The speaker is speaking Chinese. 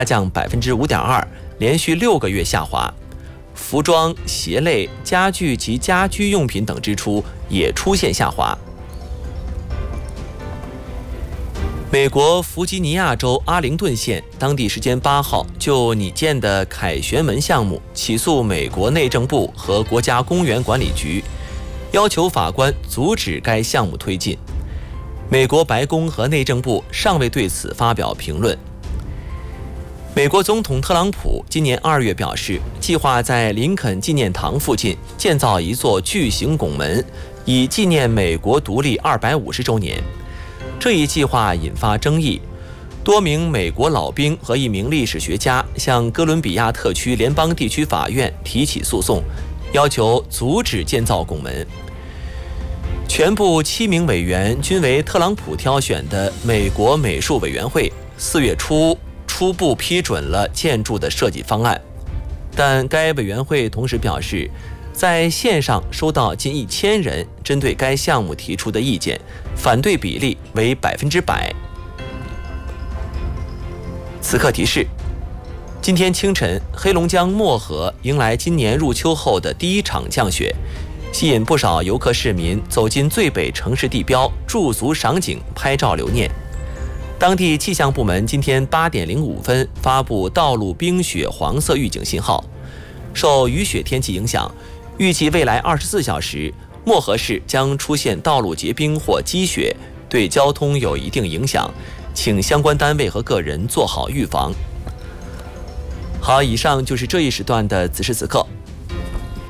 降5.2%，连续6个月下滑。服装、鞋类、家具及家居用品等支出也出现下滑。美国弗吉尼亚州阿灵顿县当地时间8号就拟建的凯旋门项目起诉美国内政部和国家公园管理局，要求法官阻止该项目推进。美国白宫和内政部尚未对此发表评论。美国总统特朗普今年2月表示，计划在林肯纪念堂附近建造一座巨型拱门，以纪念美国独立250周年。这一计划引发争议，多名美国老兵和一名历史学家向哥伦比亚特区联邦地区法院提起诉讼，要求阻止建造拱门。全部7名委员均为特朗普挑选的美国美术委员会4月初初步批准了建筑的设计方案，但该委员会同时表示，在线上收到近1000人针对该项目提出的意见，反对比例为100%。此刻提示：今天清晨，黑龙江漠河迎来今年入秋后的第一场降雪，吸引不少游客市民走进最北城市地标驻足赏景、拍照留念。当地气象部门今天8点05分发布道路冰雪黄色预警信号，受雨雪天气影响，预计未来24小时，漠河市将出现道路结冰或积雪，对交通有一定影响，请相关单位和个人做好预防。好，以上就是这一时段的此时此刻，